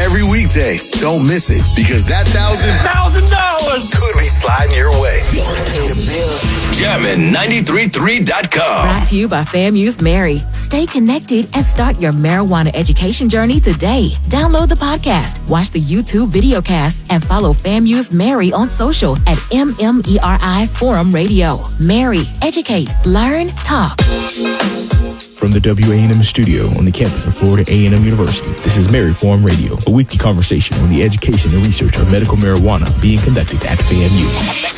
every weekday. Don't miss it, because that $1,000 could be sliding your way. Jammin' 93.3.com. Brought to you by FAMU's Mary. Stay connected and start your marijuana education journey today. Download the podcast, watch the YouTube video cast, and follow FAMU's Mary on social at MMERI Forum Radio. Mary, educate, learn, talk. From the WA&M studio on the campus of Florida A&M University, this is Mary Forum Radio, a weekly conversation on the education and research of medical marijuana being conducted at FAMU.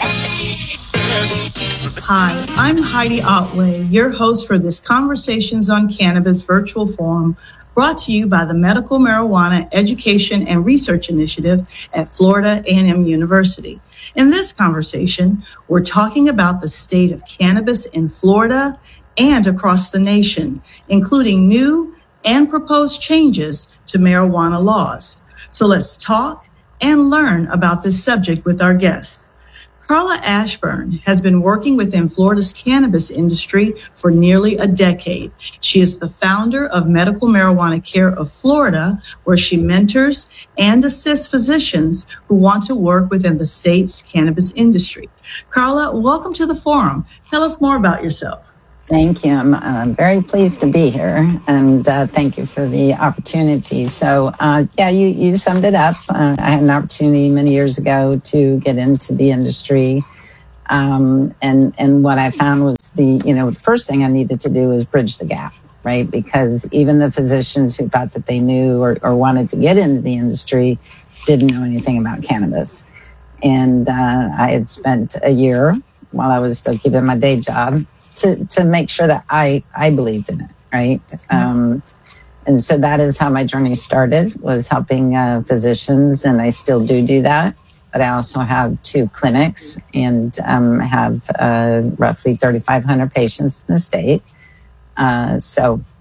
Hi, I'm Heidi Otway, your host for this Conversations on Cannabis virtual forum, brought to you by the Medical Marijuana Education and Research Initiative at Florida A&M University. In this conversation, we're talking about the state of cannabis in Florida and across the nation, including new and proposed changes to marijuana laws. So let's talk and learn about this subject with our guests. Carla Ashburn has been working within Florida's cannabis industry for nearly a decade. She is the founder of Medical Marijuana Care of Florida, where she mentors and assists physicians who want to work within the state's cannabis industry. Carla, welcome to the forum. Tell us more about yourself. Thank you. I'm very pleased to be here, and thank you for the opportunity. So, you summed it up. I had an opportunity many years ago to get into the industry, and what I found was the first thing I needed to do was bridge the gap, right? Because even the physicians who thought that they knew or wanted to get into the industry didn't know anything about cannabis. And I had spent a year while I was still keeping my day job to make sure that I believed in it, right? And so that is how my journey started, was helping physicians, and I still do that. But I also have 2 clinics and have roughly 3,500 patients in the state. That's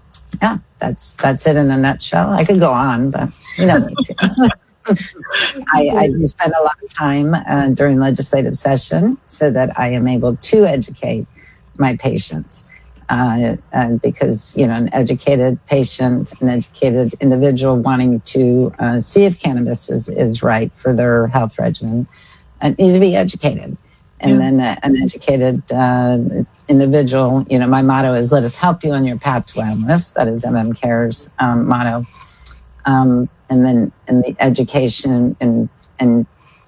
it in a nutshell. I could go on, but you don't need to. I do spend a lot of time during legislative session so that I am able to educate my patients, because an educated patient, an educated individual wanting to see if cannabis is right for their health regimen, needs to be educated. And then an educated individual, my motto is, let us help you on your path to wellness. That is MM Care's motto. And then in the education and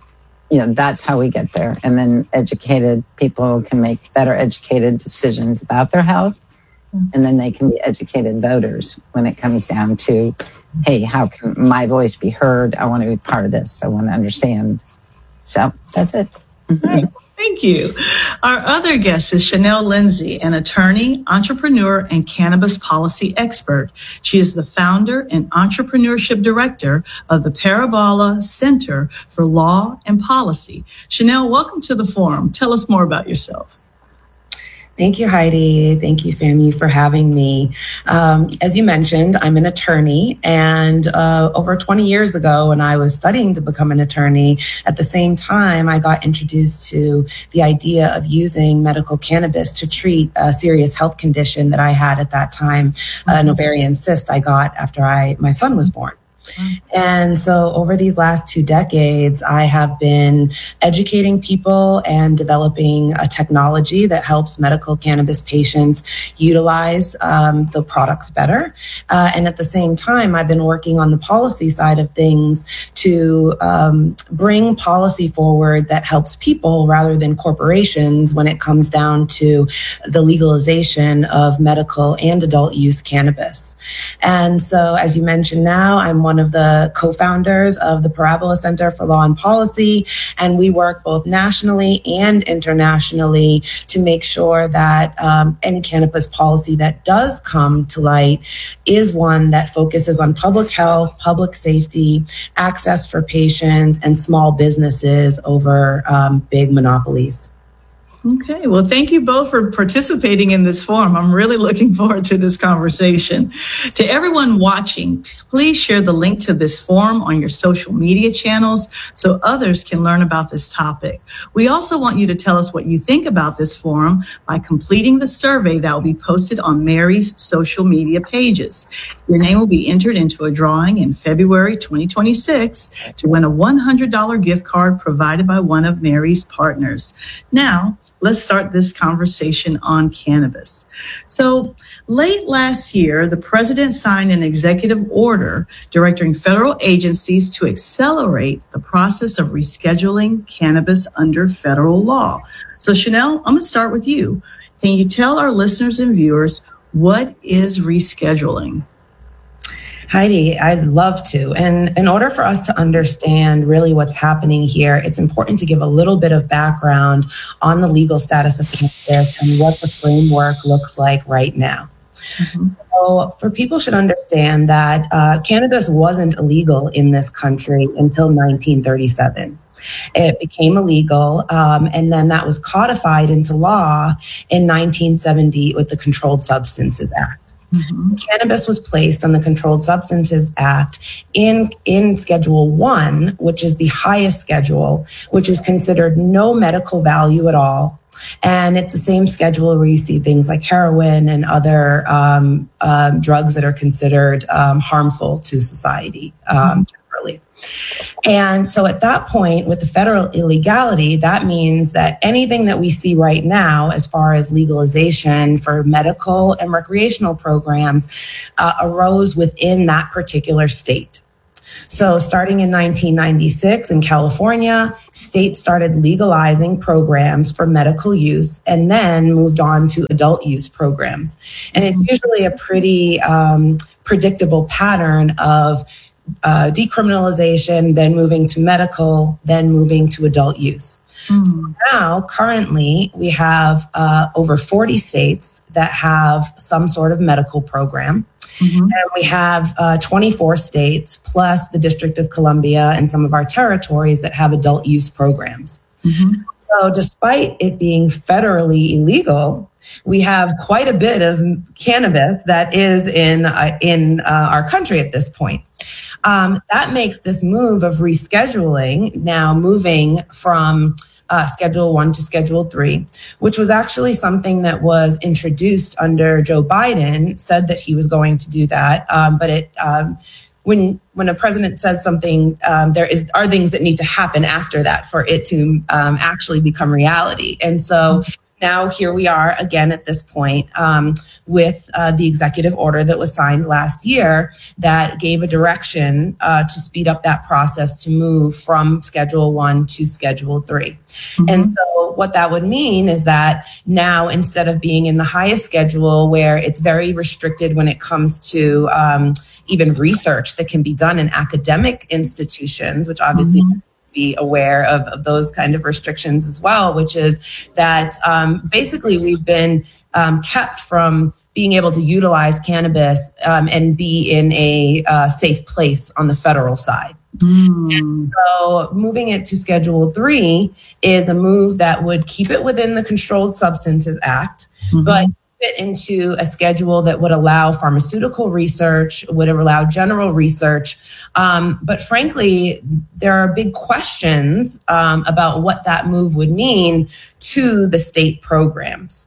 that's how we get there. And then educated people can make better educated decisions about their health. And then they can be educated voters when it comes down to, hey, how can my voice be heard? I want to be part of this. I want to understand. So that's it. Right. Thank you. Our other guest is Chanel Lindsay, an attorney, entrepreneur, and cannabis policy expert. She is the founder and entrepreneurship director of the Parabola Center for Law and Policy. Chanel, welcome to the forum. Tell us more about yourself. Thank you, Heidi. Thank you, FAMU, for having me. As you mentioned, I'm an attorney, and over 20 years ago, when I was studying to become an attorney, at the same time, I got introduced to the idea of using medical cannabis to treat a serious health condition that I had at that time, an ovarian cyst I got after my son was born. And so over these last 2 decades, I have been educating people and developing a technology that helps medical cannabis patients utilize the products better. And at the same time, I've been working on the policy side of things to bring policy forward that helps people rather than corporations when it comes down to the legalization of medical and adult use cannabis. And so, as you mentioned now, I'm one of the co-founders of the Parabola Center for Law and Policy, and we work both nationally and internationally to make sure that any cannabis policy that does come to light is one that focuses on public health, public safety, access for patients, and small businesses over big monopolies. Okay, well, thank you both for participating in this forum. I'm really looking forward to this conversation. To everyone watching, please share the link to this forum on your social media channels so others can learn about this topic. We also want you to tell us what you think about this forum by completing the survey that will be posted on Mary's social media pages. Your name will be entered into a drawing in February 2026 to win a $100 gift card provided by one of Mary's partners. Now, let's start this conversation on cannabis. So late last year, the president signed an executive order directing federal agencies to accelerate the process of rescheduling cannabis under federal law. So Chanel, I'm going to start with you. Can you tell our listeners and viewers what is rescheduling? Heidi, I'd love to. And in order for us to understand really what's happening here, it's important to give a little bit of background on the legal status of cannabis and what the framework looks like right now. Mm-hmm. So for people should understand that cannabis wasn't illegal in this country until 1937. It became illegal, and then that was codified into law in 1970 with the Controlled Substances Act. Mm-hmm. Cannabis was placed on the Controlled Substances Act in Schedule 1, which is the highest schedule, which is considered no medical value at all. And it's the same schedule where you see things like heroin and other drugs that are considered harmful to society generally. And so at that point, with the federal illegality, that means that anything that we see right now, as far as legalization for medical and recreational programs, arose within that particular state. So starting in 1996 in California, states started legalizing programs for medical use and then moved on to adult use programs. And it's usually a pretty predictable pattern of decriminalization, then moving to medical, then moving to adult use. So now, currently, we have over 40 states that have some sort of medical program. Mm-hmm. And we have 24 states plus the District of Columbia and some of our territories that have adult use programs. Mm-hmm. So despite it being federally illegal, we have quite a bit of cannabis that is in our country at this point. That makes this move of rescheduling now moving from Schedule 1 to Schedule 3, which was actually something that was introduced under Joe Biden, said that he was going to do that. But when a president says something, there are things that need to happen after that for it to actually become reality. And so now here we are again at this point with the executive order that was signed last year that gave a direction to speed up that process to move from Schedule 1 to Schedule 3. Mm-hmm. And so what that would mean is that now instead of being in the highest schedule where it's very restricted when it comes to even research that can be done in academic institutions, which obviously be aware of those kind of restrictions as well, which is that basically we've been kept from being able to utilize cannabis and be in a safe place on the federal side. And so moving it to Schedule 3 is a move that would keep it within the Controlled Substances Act, but fit into a schedule that would allow pharmaceutical research, would allow general research. But frankly, there are big questions about what that move would mean to the state programs.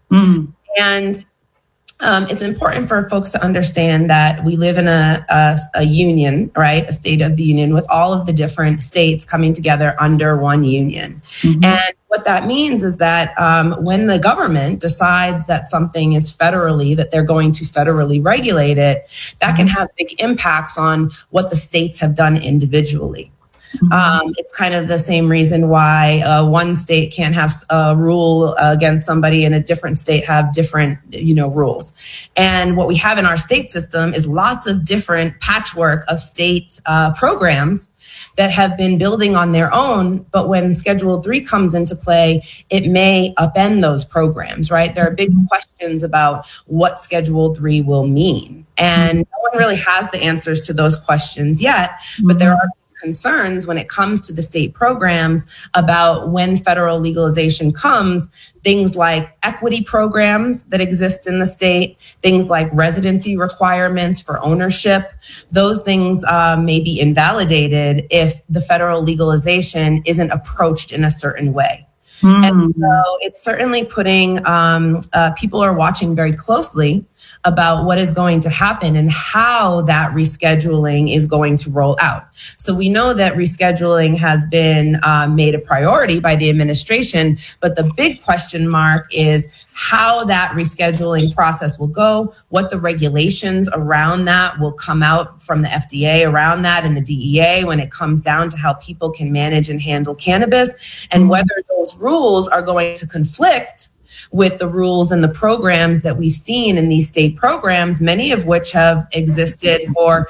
And it's important for folks to understand that we live in a union, right? A state of the union with all of the different states coming together under one union. And what that means is that when the government decides that something is federally, that they're going to federally regulate it, that can have big impacts on what the states have done individually. It's kind of the same reason why one state can't have a rule against somebody and a different state have different, rules. And what we have in our state system is lots of different patchwork of state programs that have been building on their own. But when Schedule 3 comes into play, it may upend those programs, right? There are big questions about what Schedule 3 will mean. And no one really has the answers to those questions yet, but there are concerns when it comes to the state programs about when federal legalization comes, things like equity programs that exist in the state, things like residency requirements for ownership. Those things may be invalidated if the federal legalization isn't approached in a certain way. And so it's certainly putting, people are watching very closely about what is going to happen and how that rescheduling is going to roll out. So we know that rescheduling has been made a priority by the administration, but the big question mark is how that rescheduling process will go, what the regulations around that will come out from the FDA around that and the DEA when it comes down to how people can manage and handle cannabis, and whether those rules are going to conflict with the rules and the programs that we've seen in these state programs, many of which have existed for,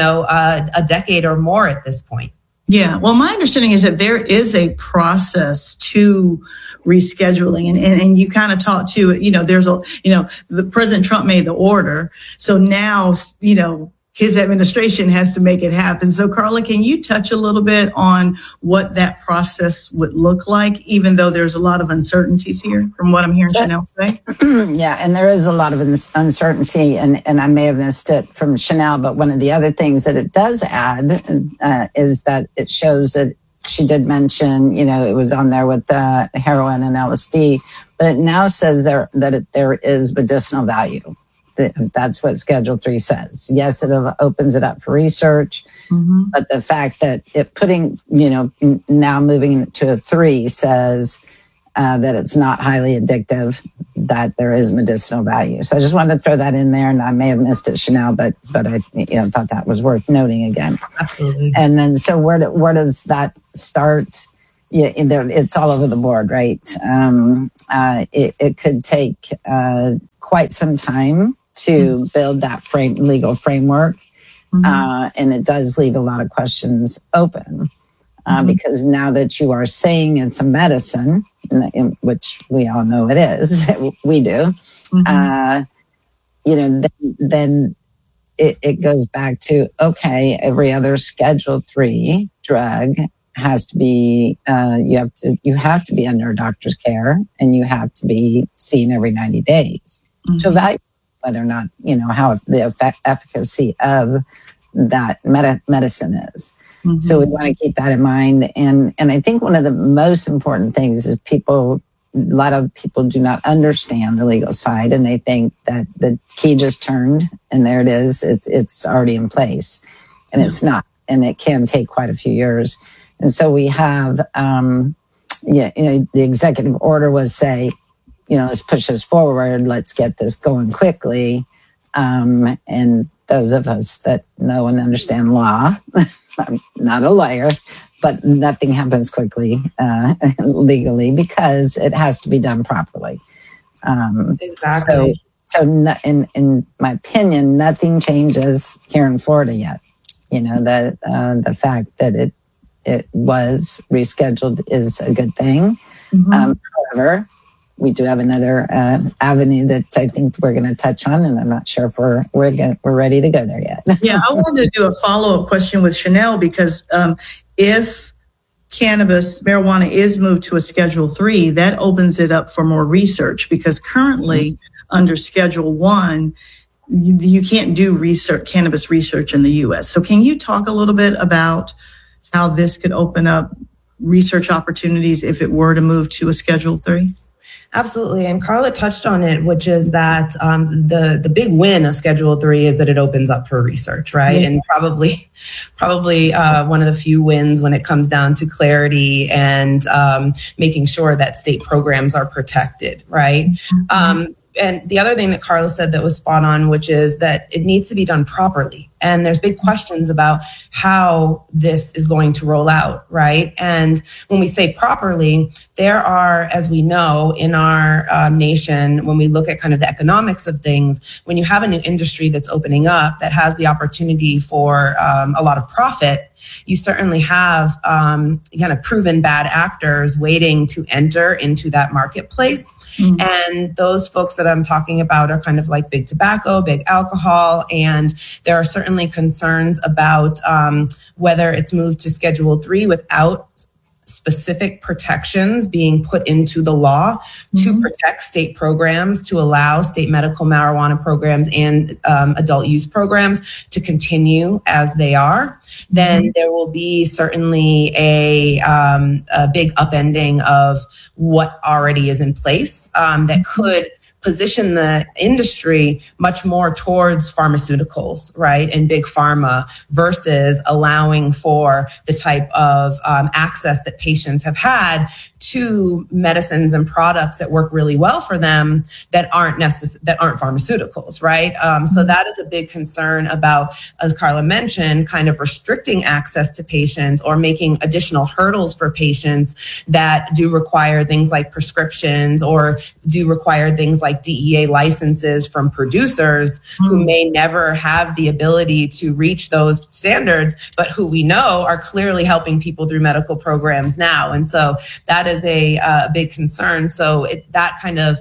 a decade or more at this point. Yeah. Well, my understanding is that there is a process to rescheduling, and you kind of talked to, there's the President Trump made the order. So now, his administration has to make it happen. So, Carla, can you touch a little bit on what that process would look like, even though there's a lot of uncertainties here from what I'm hearing Chanel say? Yeah, and there is a lot of uncertainty, and I may have missed it from Chanel, but one of the other things that it does add is that it shows that she did mention, it was on there with heroin and LSD, but it now says there is medicinal value. That's what Schedule 3 says. Yes, it opens it up for research, but the fact that it putting, now moving to a 3 says that it's not highly addictive, that there is medicinal value. So I just wanted to throw that in there, and I may have missed it, Chanel, but I thought that was worth noting again. Absolutely. And then, so where does that start? Yeah, it's all over the board, right? It could take quite some time to build that legal framework. And it does leave a lot of questions open because now that you are saying it's a medicine, which we all know it is, we do, then it goes back to, okay, every other Schedule 3 drug has to be, you have to be under a doctor's care, and you have to be seen every 90 days to evaluate whether or not, how the efficacy of that medicine is. So we want to keep that in mind. And I think one of the most important things is a lot of people do not understand the legal side, and they think that the key just turned and there it is. It's already in place, and it's not, and it can take quite a few years. And so we have, the executive order was say, let's push this forward. Let's get this going quickly. And those of us that know and understand law, I'm not a lawyer, but nothing happens quickly legally because it has to be done properly. Exactly. So in my opinion, nothing changes here in Florida yet. The fact that it was rescheduled is a good thing. However, we do have another avenue that I think we're going to touch on, and I'm not sure if we're ready to go there yet. Yeah, I wanted to do a follow-up question with Chanel because if marijuana is moved to a Schedule 3, that opens it up for more research because currently under Schedule 1, you can't do cannabis research in the U.S. So can you talk a little bit about how this could open up research opportunities if it were to move to a Schedule 3? Absolutely. And Carla touched on it, which is that the big win of Schedule 3 is that it opens up for research, right? Yeah. And probably one of the few wins when it comes down to clarity and making sure that state programs are protected, right? And the other thing that Carla said that was spot on, which is that it needs to be done properly. And there's big questions about how this is going to roll out, right? And when we say properly, there are, as we know, in our nation, when we look at kind of the economics of things, when you have a new industry that's opening up that has the opportunity for a lot of profit, you certainly have kind of proven bad actors waiting to enter into that marketplace. And those folks that I'm talking about are kind of like big tobacco, big alcohol, and there are certainly certainly concerns about whether it's moved to Schedule 3 without specific protections being put into the law to protect state programs, to allow state medical marijuana programs and adult use programs to continue as they are, then there will be certainly a big upending of what already is in place that could position the industry much more towards pharmaceuticals, right, and big pharma versus allowing for the type of access that patients have had to medicines and products that work really well for them that aren't pharmaceuticals, right? So that is a big concern about, as Carla mentioned, kind of restricting access to patients or making additional hurdles for patients that do require things like prescriptions or do require things like DEA licenses from producers who may never have the ability to reach those standards, but who we know are clearly helping people through medical programs now. And so that is a big concern. So that kind of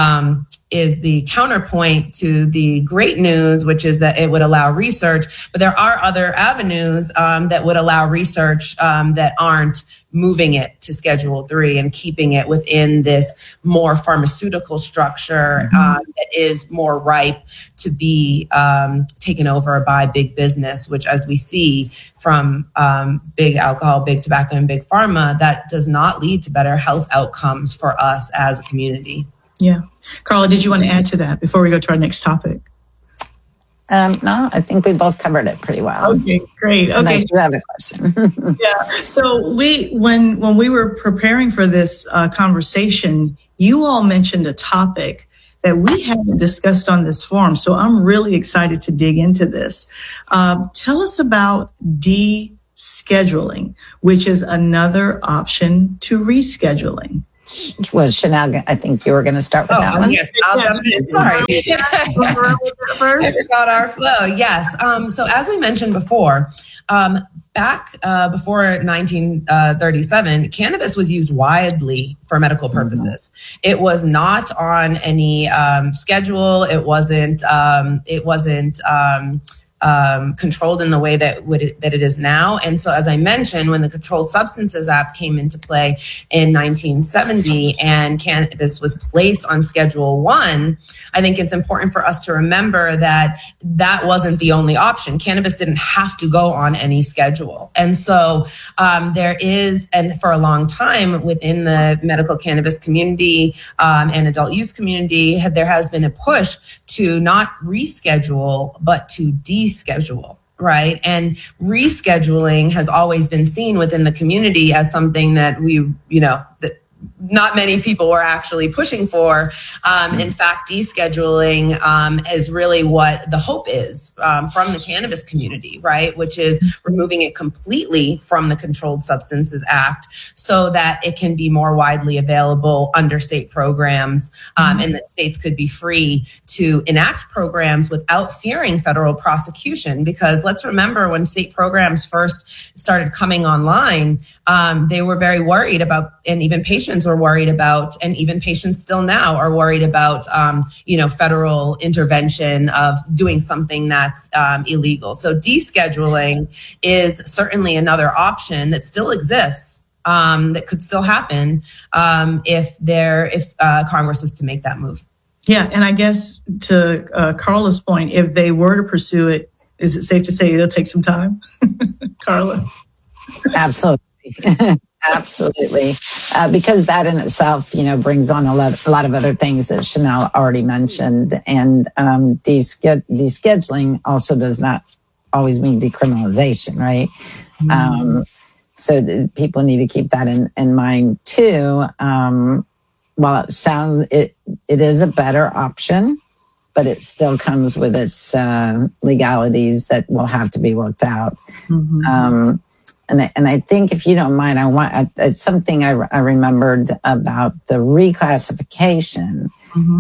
is the counterpoint to the great news, which is that it would allow research. But there are other avenues that would allow research that aren't moving it to Schedule 3 and keeping it within this more pharmaceutical structure that is more ripe to be taken over by big business, which, as we see from big alcohol, big tobacco, and big pharma, that does not lead to better health outcomes for us as a community. Yeah. Carla, did you want to add to that before we go to our next topic? No, I think we both covered it pretty well. Okay, great. Okay. Unless you have a question. Yeah. So when we were preparing for this conversation, you all mentioned a topic that we haven't discussed on this forum. So I'm really excited to dig into this. Tell us about descheduling, which is another option to rescheduling. Was Chanel, I think you were going to start with that one. Yes, I'll jump in. Sorry. I forgot our flow. Yes. So as we mentioned before, back before 1937, cannabis was used widely for medical purposes. It was not on any schedule. It wasn't controlled in the way that it is now. And so, as I mentioned, when the Controlled Substances Act came into play in 1970 and cannabis was placed on Schedule 1, I think it's important for us to remember that that wasn't the only option. Cannabis didn't have to go on any schedule. And so there is, and for a long time within the medical cannabis community and adult use community, there has been a push to not reschedule, but to deschedule, right? And rescheduling has always been seen within the community as something that that not many people were actually pushing for. In fact, descheduling is really what the hope is from the cannabis community, right? Which is removing it completely from the Controlled Substances Act so that it can be more widely available under state programs and that states could be free to enact programs without fearing federal prosecution. Because let's remember, when state programs first started coming online, they were very worried about, and even patients were worried about, and even patients still now are worried about, federal intervention of doing something that's illegal. So descheduling is certainly another option that still exists, that could still happen if Congress was to make that move. Yeah, and I guess to Carla's point, if they were to pursue it, is it safe to say it'll take some time? Carla? Absolutely. Absolutely. Because that in itself, brings on a lot of other things that Chanel already mentioned. And descheduling also does not always mean decriminalization, right? So people need to keep that in mind too. While it is a better option, but it still comes with its legalities that will have to be worked out. And I think, if you don't mind, it's something I remembered about the reclassification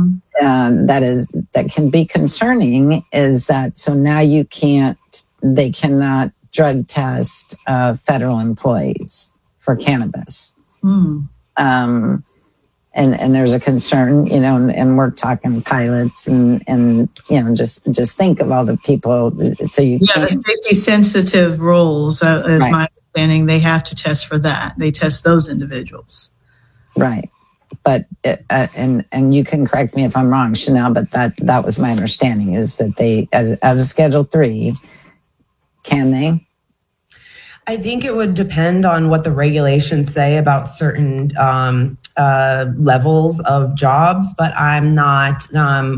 that can be concerning, is that so now they cannot drug test federal employees for cannabis. And and there's a concern, and we're talking pilots and just think of all the people. So the safety sensitive roles, is right. My understanding. They have to test for that. They test those individuals. Right. But, and you can correct me if I'm wrong, Chanel, but that was my understanding, is that they, as a Schedule 3, can they? I think it would depend on what the regulations say about certain levels of jobs, but I'm not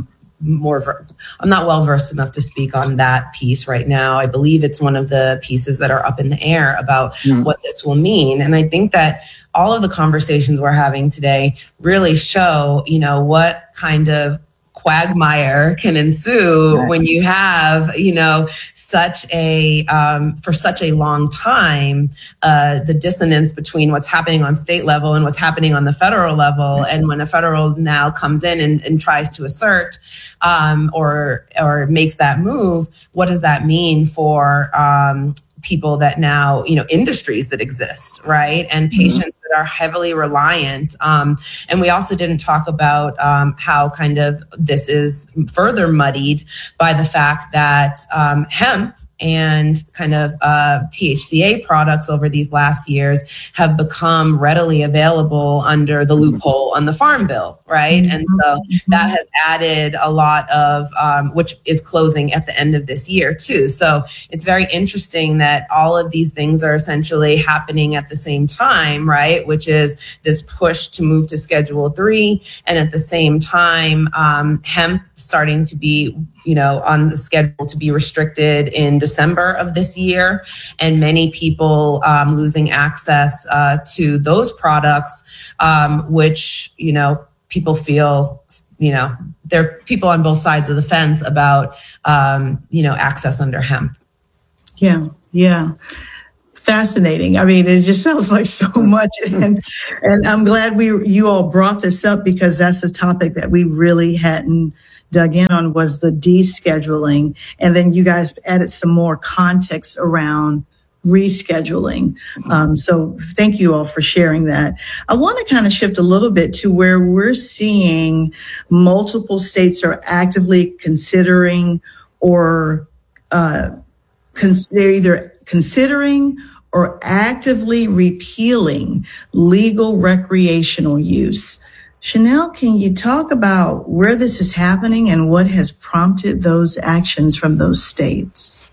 well versed enough to speak on that piece right now. I believe it's one of the pieces that are up in the air about what this will mean. And I think that all of the conversations we're having today really show, what kind of quagmire can ensue when you have, such a, for such a long time, the dissonance between what's happening on state level and what's happening on the federal level. And when a federal now comes in and tries to assert, or makes that move, what does that mean for, people that now, industries that exist, right? And patients that are heavily reliant. And we also didn't talk about how kind of this is further muddied by the fact that hemp and kind of THCA products over these last years have become readily available under the loophole on the Farm Bill, right? And so that has added a lot of, which is closing at the end of this year too. So it's very interesting that all of these things are essentially happening at the same time, right? Which is this push to move to Schedule 3, and at the same time, hemp starting to be on the schedule to be restricted in December of this year, and many people losing access to those products, which, people feel, there are people on both sides of the fence about, access under hemp. Yeah. Fascinating. I mean, it just sounds like so much. And I'm glad you all brought this up, because that's a topic that we really hadn't dug in on, was the descheduling. And then you guys added some more context around rescheduling. So thank you all for sharing that. I want to kind of shift a little bit to where we're seeing multiple states are actively considering or they're either considering or actively repealing legal recreational use. Chanel, can you talk about where this is happening and what has prompted those actions from those states?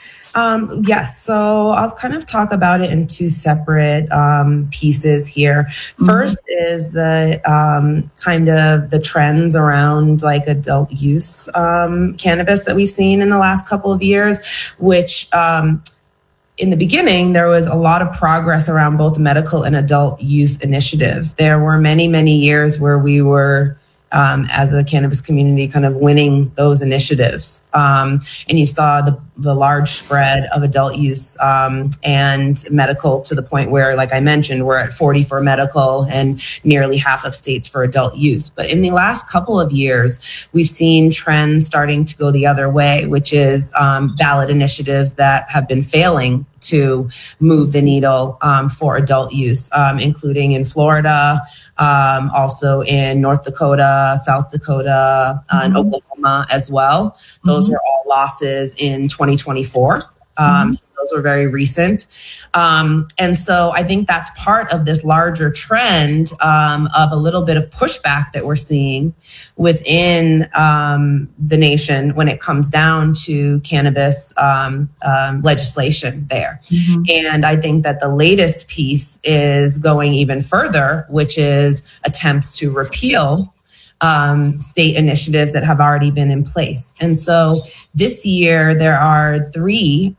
Yes. So I'll kind of talk about it in two separate pieces here. First is the kind of the trends around like adult use cannabis that we've seen in the last couple of years, which in the beginning, there was a lot of progress around both medical and adult use initiatives. There were many, many years where we were, as a cannabis community, kind of winning those initiatives. And you saw the large spread of adult use and medical, to the point where, like I mentioned, we're at 40 for medical and nearly half of states for adult use. But in the last couple of years, we've seen trends starting to go the other way, which is ballot initiatives that have been failing to move the needle for adult use, including in Florida, also in North Dakota, South Dakota, and Oklahoma as well. Those were all losses in 2024. So those were very recent. And so I think that's part of this larger trend of a little bit of pushback that we're seeing within the nation when it comes down to cannabis legislation there. And I think that the latest piece is going even further, which is attempts to repeal state initiatives that have already been in place. And so this year, there are 3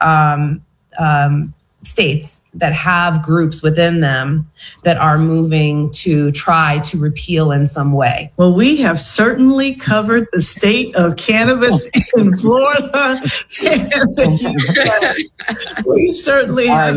states that have groups within them that are moving to try to repeal in some way. Well, we have certainly covered the state of cannabis in Florida. We certainly have.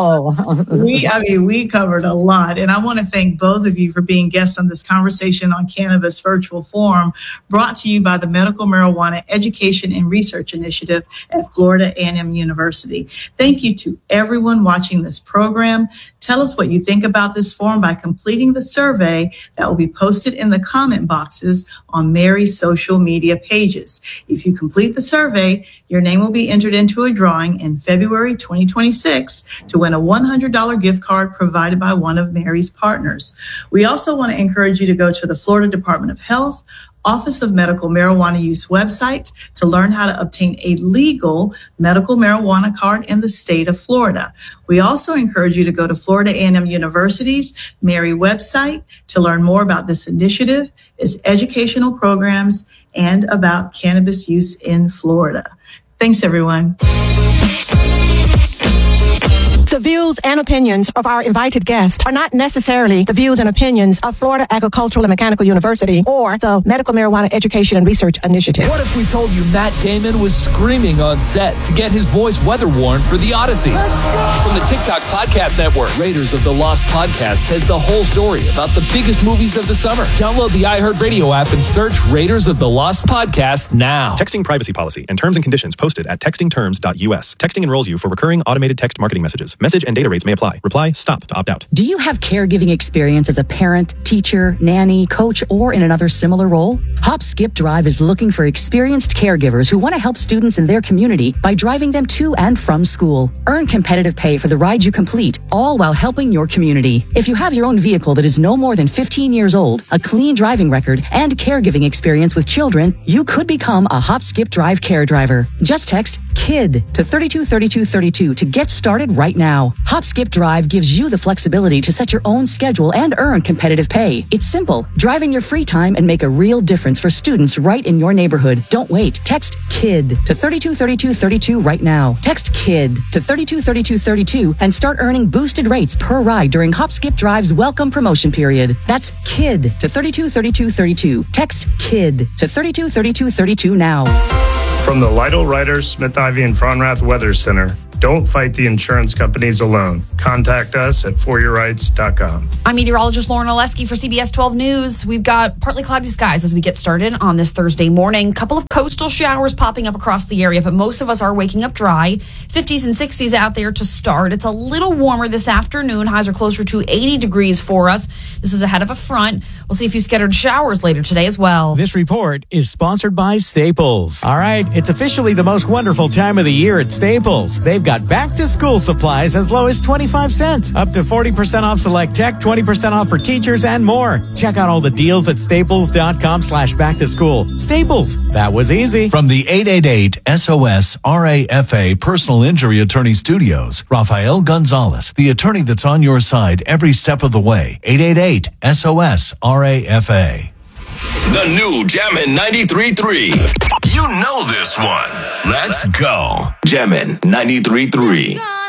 We covered a lot. And I want to thank both of you for being guests on this conversation on Cannabis Virtual Forum, brought to you by the Medical Marijuana Education and Research Initiative at Florida A&M University. Thank you to everyone everyone watching this program. Tell us what you think about this forum by completing the survey that will be posted in the comment boxes on Mary's social media pages. If you complete the survey, your name will be entered into a drawing in February 2026 to win a $100 gift card provided by one of Mary's partners. We also want to encourage you to go to the Florida Department of Health Office of Medical Marijuana Use website to learn how to obtain a legal medical marijuana card in the state of Florida. We also encourage you to go to Florida A&M University's Mary website to learn more about this initiative, its educational programs, and about cannabis use in Florida. Thanks, everyone. The views and opinions of our invited guests are not necessarily the views and opinions of Florida Agricultural and Mechanical University or the Medical Marijuana Education and Research Initiative. What if we told you Matt Damon was screaming on set to get his voice weather-worn for The Odyssey? From the TikTok Podcast Network, Raiders of the Lost Podcast has the whole story about the biggest movies of the summer. Download the iHeartRadio app and search Raiders of the Lost Podcast now. Texting privacy policy and terms and conditions posted at textingterms.us. Texting enrolls you for recurring automated text marketing messages. Message and data rates may apply. Reply STOP to opt out. Do you have caregiving experience as a parent, teacher, nanny, coach, or in another similar role? Hop Skip Drive is looking for experienced caregivers who want to help students in their community by driving them to and from school. Earn competitive pay for the ride you complete, all while helping your community. If you have your own vehicle that is no more than 15 years old, a clean driving record, and caregiving experience with children, you could become a Hop Skip Drive care driver. Just text KID to 323232 to get started right now. Hop Skip Drive gives you the flexibility to set your own schedule and earn competitive pay. It's simple. Drive in your free time and make a real difference for students right in your neighborhood. Don't wait. Text KID to 323232 right now. Text KID to 323232 and start earning boosted rates per ride during Hop Skip Drive's welcome promotion period. That's KID to 323232. Text KID to 323232 now. From the Lytle Ryder Smith Ivy and Fronrath Weather Center, don't fight the insurance companies alone. Contact us at foryourrights.com. I'm meteorologist Lauren Oleski for CBS 12 News. We've got partly cloudy skies as we get started on this Thursday morning. Couple of coastal showers popping up across the area, but most of us are waking up dry. 50s and 60s out there to start. It's a little warmer this afternoon. Highs are closer to 80 degrees for us. This is ahead of a front. We'll see a few scattered showers later today as well. This report is sponsored by Staples. All right, it's officially the most wonderful time of the year at Staples. They've got back-to-school supplies as low as 25 cents, up to 40% off select tech, 20% off for teachers, and more. Check out all the deals at staples.com/back-to-school. Staples, that was easy. From the 888 SOS RAFA Personal Injury Attorney Studios, Rafael Gonzalez, the attorney that's on your side every step of the way. 888 SOS RAFA. The new Jammin' 93.3. You know this one. Let's go. Jammin' 93.3.